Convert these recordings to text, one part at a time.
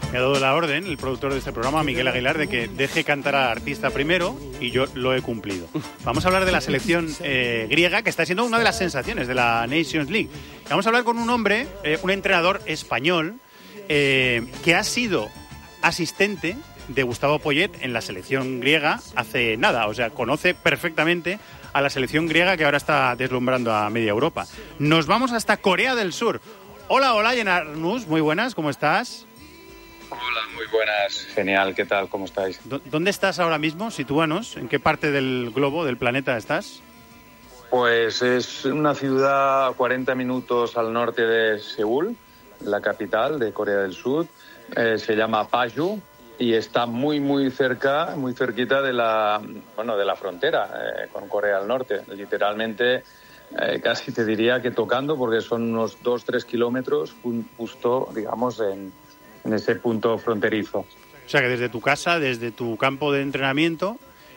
Me ha dado la orden, el productor de este programa, Miguel Aguilar, de que deje cantar al artista primero y yo lo he cumplido. Vamos a hablar de la selección griega, que está siendo una de las sensaciones de la Nations League. Vamos a hablar con un hombre, un entrenador español, que ha sido asistente de Gustavo Poyet en la selección griega hace nada. O sea, conoce perfectamente a la selección griega que ahora está deslumbrando a media Europa. Nos vamos hasta Corea del Sur. Hola, Yenarnus, muy buenas, ¿cómo estás? Hola, muy buenas. Genial, ¿qué tal? ¿Cómo estáis? ¿Dónde estás ahora mismo? Sitúanos. ¿En qué parte del globo, del planeta estás? Pues es una ciudad a 40 minutos al norte de Seúl, la capital de Corea del Sur. Se llama Paju y está muy cerca, muy cerquita de la frontera con Corea del Norte. Literalmente, casi te diría que tocando, porque son unos 2-3 kilómetros justo, digamos, en ese punto fronterizo. O sea que desde tu casa, desde tu campo de entrenamiento,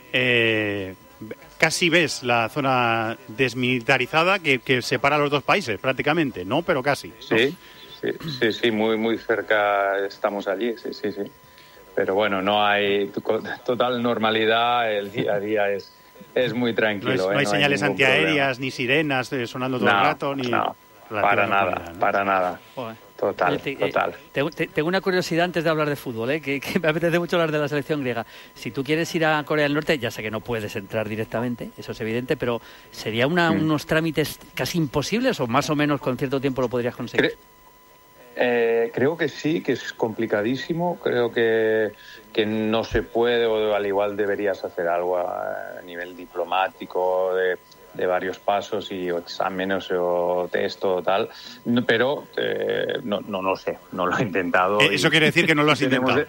casi ves la zona desmilitarizada que separa los dos países, prácticamente, ¿no? Pero casi, ¿no? Sí, muy cerca estamos allí, sí. Pero bueno, no hay total normalidad, el día a día es muy tranquilo. No hay señales antiaéreas, ni sirenas sonando todo el rato, ni... No, para nada. Joder. Total. Tengo una curiosidad antes de hablar de fútbol, que me apetece mucho hablar de la selección griega. Si tú quieres ir a Corea del Norte, ya sé que no puedes entrar directamente, eso es evidente, pero ¿sería unos trámites casi imposibles o más o menos con cierto tiempo lo podrías conseguir? Creo que sí, que es complicadísimo. Creo que no se puede, o al igual deberías hacer algo a nivel diplomático, de varios pasos y exámenes o test o tal, pero no lo sé, no lo he intentado. Eso quiere decir que no lo has intentado.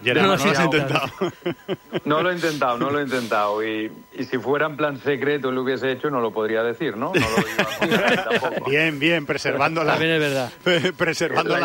No lo he intentado y si fuera en plan secreto lo hubiese hecho, no lo podría decir, ¿no? No lo iba a contar tampoco. Bien, preservando también es verdad. Preservando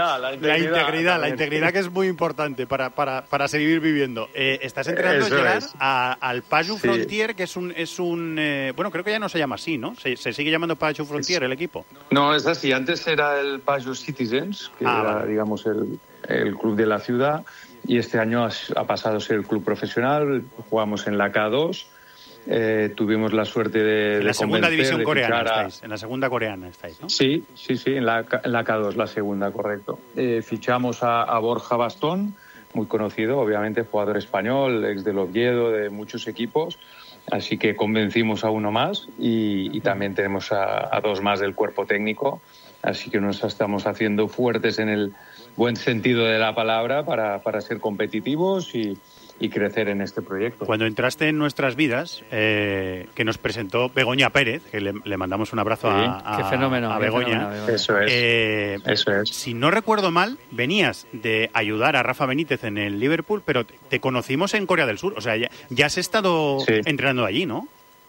la integridad que es muy importante para seguir viviendo. Estás entrenando a llegar al Paju Frontier, que es un bueno, creo que ya no se llama así, ¿no? Se sigue llamando Paju Frontier el equipo. No, es así. Antes era el Paju Citizens, que era, digamos, el club de la ciudad, y este año ha pasado a ser el club profesional. Jugamos en la K2. Tuvimos la suerte de en la segunda división coreana estáis, en la segunda coreana estáis, ¿no? Sí, en la K2, la segunda, correcto. Fichamos a Borja Bastón, muy conocido, obviamente, jugador español, ex del Oviedo, de muchos equipos. Así que convencimos a uno más y también tenemos a dos más del cuerpo técnico. Así que nos estamos haciendo fuertes en el buen sentido de la palabra para ser competitivos y crecer en este proyecto. Cuando entraste en nuestras vidas, que nos presentó Begoña Pérez, que le mandamos un abrazo qué fenómeno, a Begoña. Eso es. Si no recuerdo mal, venías de ayudar a Rafa Benítez en el Liverpool, pero te conocimos en Corea del Sur. O sea, ya has estado entrenando allí, ¿no?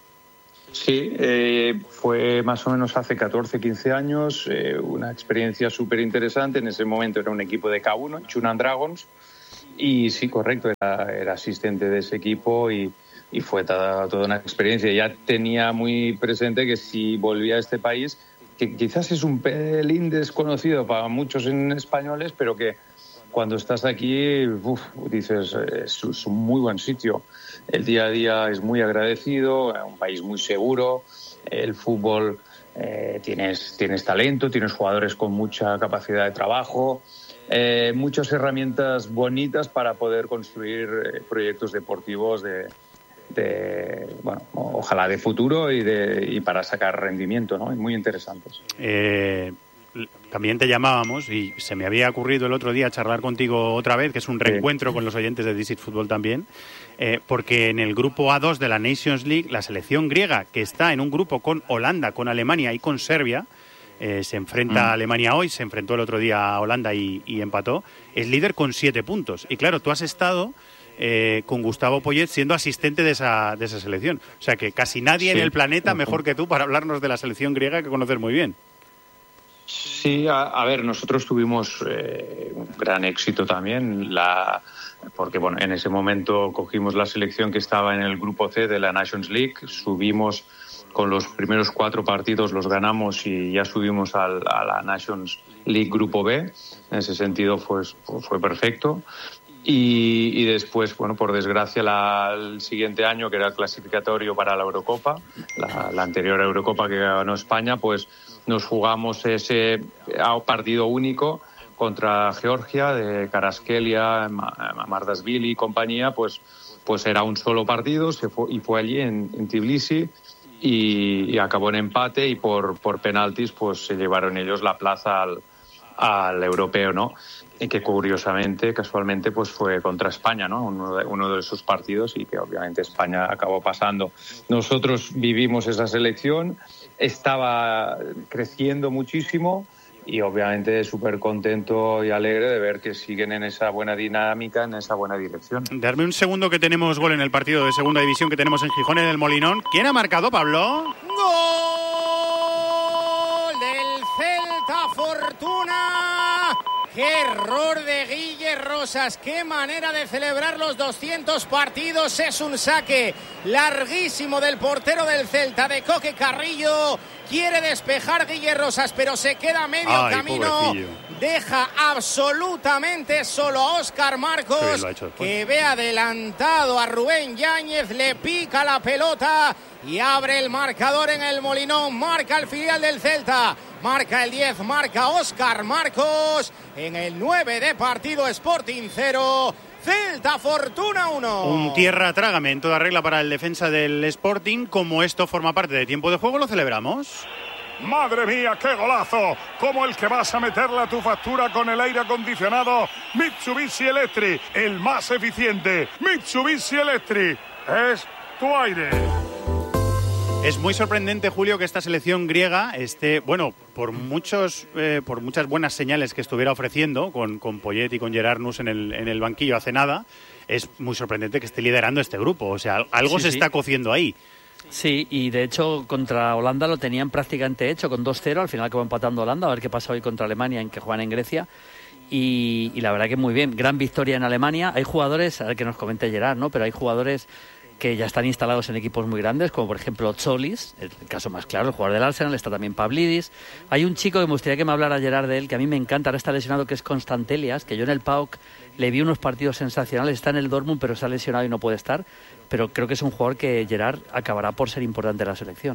Sí, fue más o menos hace 14-15 años, una experiencia súper interesante. En ese momento era un equipo de K1, Chunan Dragons. Y sí, correcto, era asistente de ese equipo y fue toda una experiencia. Ya tenía muy presente que si volvía a este país, que quizás es un pelín desconocido para muchos en españoles, pero que cuando estás aquí, dices, es un muy buen sitio. El día a día es muy agradecido, un país muy seguro, el fútbol, tienes talento, tienes jugadores con mucha capacidad de trabajo. Muchas herramientas bonitas para poder construir proyectos deportivos ojalá de futuro y para sacar rendimiento, ¿no? Muy interesantes. También te llamábamos y se me había ocurrido el otro día charlar contigo otra vez, que es un reencuentro con los oyentes de This is Football también, porque en el grupo A2 de la Nations League, la selección griega, que está en un grupo con Holanda, con Alemania y con Serbia, se enfrenta a Alemania hoy, se enfrentó el otro día a Holanda y empató, es líder con 7 puntos. Y claro, tú has estado con Gustavo Poyet siendo asistente de esa selección. O sea que casi nadie en el planeta mejor que tú para hablarnos de la selección griega, que conoces muy bien. Sí, a ver, nosotros tuvimos un gran éxito también, porque bueno, en ese momento cogimos la selección que estaba en el grupo C de la Nations League, subimos con los primeros 4 partidos, los ganamos y ya subimos a la Nations League Grupo B. En ese sentido pues fue perfecto. Y después, bueno, por desgracia, el siguiente año, que era el clasificatorio para la Eurocopa, la anterior Eurocopa que ganó España, pues nos jugamos ese partido único contra Georgia, de Karaskelia, Mardashvili y compañía, pues era un solo partido, y fue allí en Tbilisi, y acabó en empate, y por penaltis pues se llevaron ellos la plaza al europeo, ¿no? Y que casualmente, pues fue contra España, ¿no? Uno de esos partidos, y que obviamente España acabó pasando. Nosotros vivimos esa selección, estaba creciendo muchísimo, y obviamente súper contento y alegre de ver que siguen en esa buena dinámica, en esa buena dirección. Darme un segundo, que tenemos gol en el partido de segunda división que tenemos en Gijón, en el Molinón. ¿Quién ha marcado, Pablo? ¡Gol del Celta Fortuna! ¡Qué error de Guille Rosas! ¡Qué manera de celebrar los 200 partidos! Es un saque larguísimo del portero del Celta, de Coque Carrillo. Quiere despejar Guille Rosas, pero se queda a medio camino. Pobrecillo. Deja absolutamente solo a Óscar Marcos, que ve adelantado a Rubén Yáñez, le pica la pelota y abre el marcador en el Molinón. Marca el filial del Celta, marca el 10, marca Óscar Marcos. En el 9 de partido, Sporting 0, Celta Fortuna 1. Un tierra trágame en toda regla para el defensa del Sporting. Como esto forma parte de tiempo de juego, lo celebramos. ¡Madre mía, qué golazo! Como el que vas a meterle a tu factura con el aire acondicionado Mitsubishi Electric, el más eficiente. Mitsubishi Electric es tu aire. Es muy sorprendente, Julio, que esta selección griega esté, bueno, por muchas buenas señales que estuviera ofreciendo, con Poyet y con Gerardus en el banquillo hace nada, es muy sorprendente que esté liderando este grupo. O sea, algo se está cociendo ahí. Sí, y de hecho contra Holanda lo tenían prácticamente hecho, con 2-0, al final acabó empatando Holanda, a ver qué pasa hoy contra Alemania, en que juegan en Grecia, y la verdad que muy bien, gran victoria en Alemania. Hay jugadores, a ver que nos comente Gerard, ¿no? Pero hay jugadores que ya están instalados en equipos muy grandes, como por ejemplo Tzolis, el caso más claro, el jugador del Arsenal, está también Pavlidis. Hay un chico que me gustaría que me hablara Gerard de él, que a mí me encanta, ahora está lesionado, que es Constantelias, que yo en el PAOK le vi unos partidos sensacionales, está en el Dortmund pero se ha lesionado y no puede estar, pero creo que es un jugador que Gerard acabará por ser importante en la selección.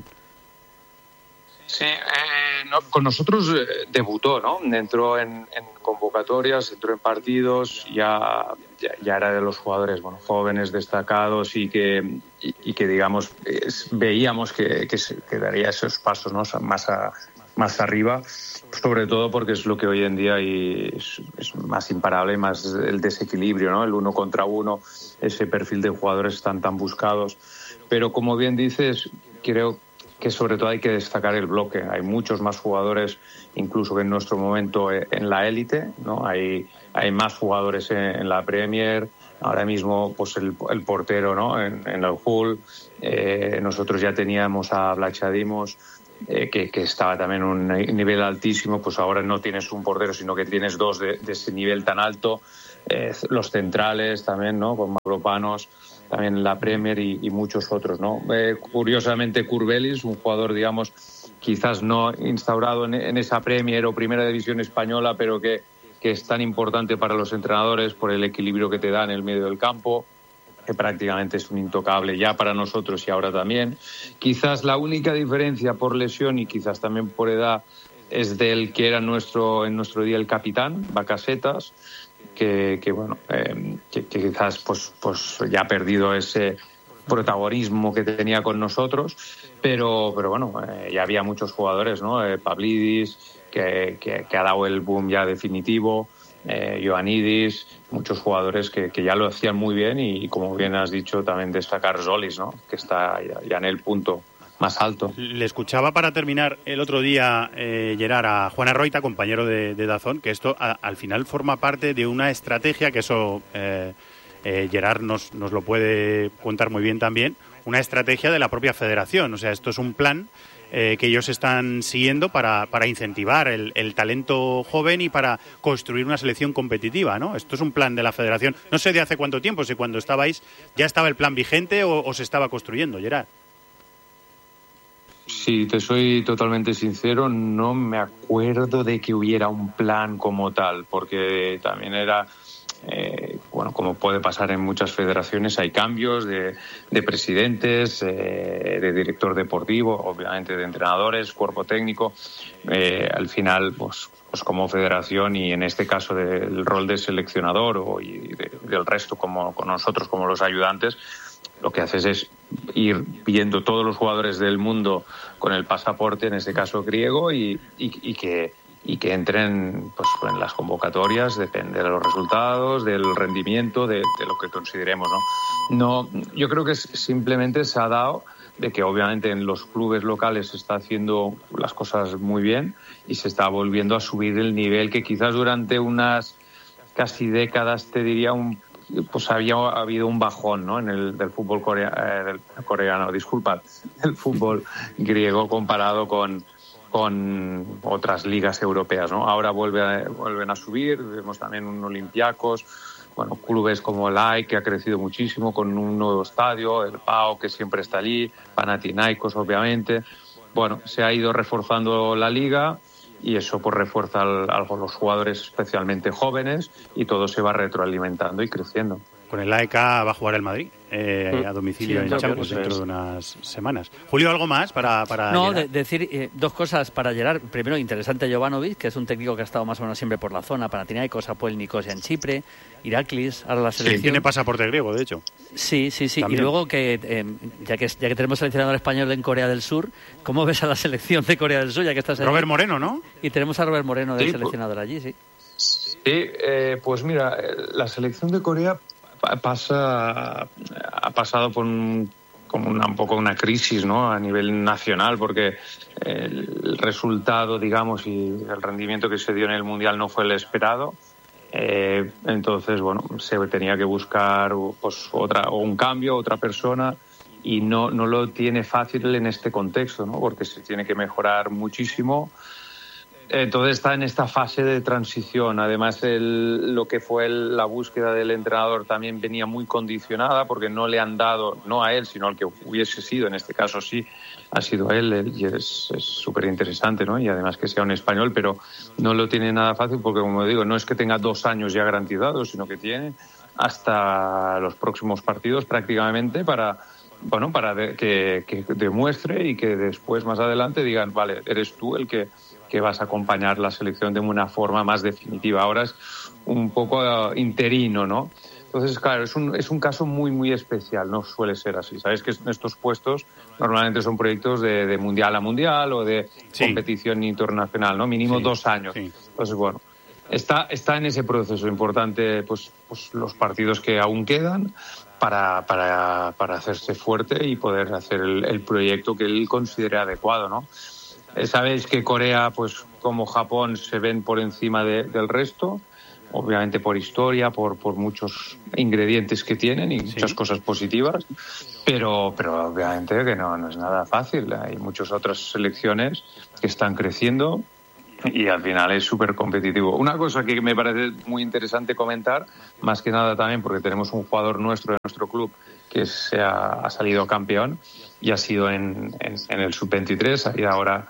Sí, con nosotros debutó, ¿no? Entró en convocatorias, entró en partidos, ya era de los jugadores, bueno, jóvenes, destacados, y que digamos, veíamos que daría esos pasos, ¿no? Más arriba, sobre todo porque es lo que hoy en día es más imparable, más el desequilibrio, ¿no? El 1 contra 1, ese perfil de jugadores están tan buscados. Pero como bien dices, creo que sobre todo hay que destacar el bloque. Hay muchos más jugadores, incluso que en nuestro momento, en la élite, ¿no? Hay más jugadores en la Premier. Ahora mismo, pues el portero, ¿no? En el Hull. Nosotros ya teníamos a Vlachodimos, que estaba también en un nivel altísimo. Pues ahora no tienes un portero, sino que tienes dos de ese nivel tan alto. Los centrales también, ¿no? Con Mavropanos, también en la Premier, y muchos otros, ¿no? Curiosamente, Kurbelis, un jugador, digamos, quizás no instaurado en esa Premier o Primera División española, pero que es tan importante para los entrenadores por el equilibrio que te da en el medio del campo, que prácticamente es un intocable ya para nosotros y ahora también. Quizás la única diferencia por lesión y quizás también por edad es del que era en nuestro día el capitán, Bacasetas, que quizás pues ya ha perdido ese protagonismo que tenía con nosotros, pero bueno, ya había muchos jugadores, ¿no? Pavlidis, que ha dado el boom ya definitivo, Ioannidis, muchos jugadores que ya lo hacían muy bien, y como bien has dicho, también destacar Zolis, ¿no? Que está ya en el punto más alto. Le escuchaba para terminar el otro día, Gerard, a Juan Arroita, compañero de Dazón, que esto al final forma parte de una estrategia, que eso Gerard nos lo puede contar muy bien también, una estrategia de la propia federación. O sea, esto es un plan que ellos están siguiendo para incentivar el talento joven y para construir una selección competitiva, ¿no? Esto es un plan de la federación. No sé de hace cuánto tiempo, si cuando estabais ya estaba el plan vigente o se estaba construyendo, Gerard. si te soy totalmente sincero, no me acuerdo de que hubiera un plan como tal, porque también era, como puede pasar en muchas federaciones, hay cambios de presidentes, de director deportivo, obviamente de entrenadores, cuerpo técnico. Al final, pues como federación y en este caso del rol de seleccionador y del resto con nosotros como los ayudantes, lo que haces es ir viendo todos los jugadores del mundo con el pasaporte, en este caso griego, y que entren pues en las convocatorias, depende de los resultados, del rendimiento, de lo que consideremos, ¿no? Yo creo que simplemente se ha dado de que obviamente en los clubes locales se está haciendo las cosas muy bien y se está volviendo a subir el nivel que quizás durante unas casi décadas, te diría, pues había habido un bajón, ¿no? En el fútbol coreano, el fútbol griego comparado con otras ligas europeas, ¿no? Ahora vuelven a subir, vemos también un Olympiacos, clubes como el AEK, que ha crecido muchísimo con un nuevo estadio, el PAOK, que siempre está allí, Panathinaikos, obviamente. Se ha ido reforzando la liga y eso pues refuerza a los jugadores especialmente jóvenes y todo se va retroalimentando y creciendo. Con el AEK va a jugar el Madrid a domicilio en Champions dentro de unas semanas. Julio, ¿algo más para No, Gerard? decir dos cosas para Gerard. Primero, interesante Jovanovic, que es un técnico que ha estado más o menos siempre por la zona, Panathinaikos, Apoel Nicosia en Chipre, Iraklis, ahora la selección. Sí, tiene pasaporte griego, de hecho. Sí. También. Y luego que ya que tenemos seleccionador español en Corea del Sur, ¿cómo ves a la selección de Corea del Sur, ya que estás allí? Robert Moreno, ¿no? Y tenemos a Robert Moreno del seleccionador allí, sí. Sí, pues mira, la selección de Corea ha pasado por un poco una crisis, ¿no? A nivel nacional, porque el resultado, digamos, y el rendimiento que se dio en el Mundial no fue el esperado. Entonces, se tenía que buscar pues un cambio, otra persona, y no lo tiene fácil en este contexto, ¿no? Porque se tiene que mejorar muchísimo. Entonces está en esta fase de transición. Además, lo que fue la búsqueda del entrenador también venía muy condicionada porque no le han dado, no a él, sino al que hubiese sido, en este caso sí, ha sido él y es súper interesante, ¿no? Y además que sea un español, pero no lo tiene nada fácil porque, como digo, no es que tenga 2 años ya garantizados, sino que tiene hasta los próximos partidos prácticamente para que demuestre y que después, más adelante, digan, vale, eres tú el que vas a acompañar la selección de una forma más definitiva. Ahora es un poco interino, ¿no? Entonces, claro, es un caso muy, muy especial, no suele ser así. Sabes que estos puestos normalmente son proyectos de mundial a mundial o de competición internacional, ¿no? Mínimo 2 años. Sí. Entonces, está en ese proceso importante, pues los partidos que aún quedan para hacerse fuerte y poder hacer el proyecto que él considere adecuado, ¿no? Sabéis que Corea, pues como Japón, se ven por encima del resto, obviamente por historia, por muchos ingredientes que tienen y muchas cosas positivas, pero obviamente que no es nada fácil. Hay muchas otras selecciones que están creciendo y al final es súper competitivo. Una cosa que me parece muy interesante comentar, más que nada también porque tenemos un jugador nuestro de nuestro club que ha salido campeón y ha sido en el sub-23, y ahora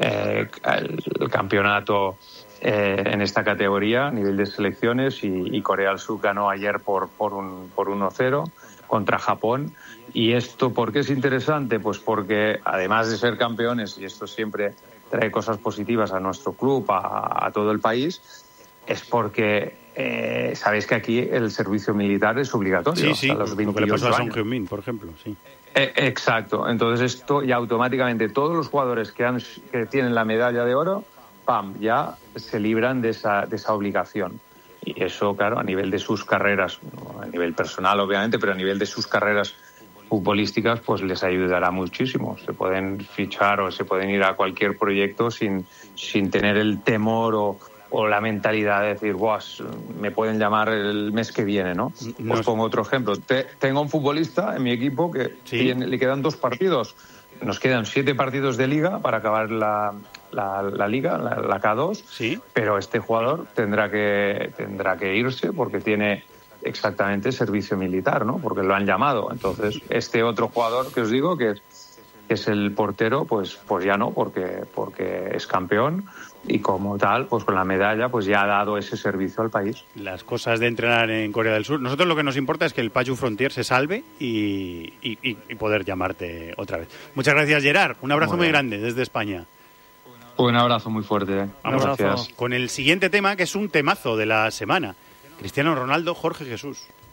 el campeonato en esta categoría a nivel de selecciones y Corea del Sur ganó ayer por 1-0 contra Japón. Y esto, ¿por qué es interesante? Pues porque además de ser campeones, y esto siempre trae cosas positivas a nuestro club, a todo el país, es porque sabéis que aquí el servicio militar es obligatorio. Sí, hasta los 28 lo que le pasó a Son años. Heung-min, por ejemplo, sí. Exacto. Entonces esto ya automáticamente todos los jugadores que tienen la medalla de oro, ya se libran de esa obligación. Y eso, claro, a nivel de sus carreras, a nivel personal obviamente, pero a nivel de sus carreras futbolísticas, pues les ayudará muchísimo. Se pueden fichar o se pueden ir a cualquier proyecto sin tener el temor o la mentalidad de decir, me pueden llamar el mes que viene, ¿no? Os pongo otro ejemplo. Tengo un futbolista en mi equipo que le quedan 2 partidos. Nos quedan 7 partidos de liga para acabar la liga, la K2, pero este jugador tendrá que irse porque tiene exactamente servicio militar, ¿no? Porque lo han llamado. Entonces, este otro jugador que os digo, que es el portero, pues ya no, porque es campeón y como tal, pues con la medalla pues ya ha dado ese servicio al país. Las cosas de entrenar en Corea del Sur. Nosotros lo que nos importa es que el Paju Frontier se salve y poder llamarte otra vez. Muchas gracias, Gerard. Un abrazo muy grande desde España. Un abrazo muy fuerte. Vamos con el siguiente tema, que es un temazo de la semana. Cristiano Ronaldo, Jorge Jesús.